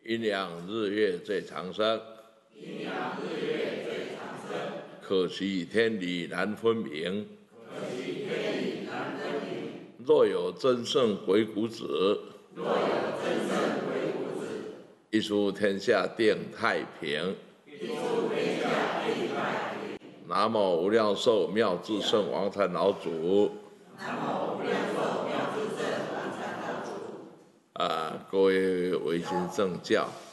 阴阳日月最长生， 阴阳日月最长生。 可惜天理难分明， 可惜天理难分明。 若有真圣鬼谷子， 若有真圣鬼谷子， 一书天下定太平。 一书天下定太平。 南无无量寿妙智圣王禅老祖。 南无无量寿妙智圣王禅老祖。 各位维新圣教。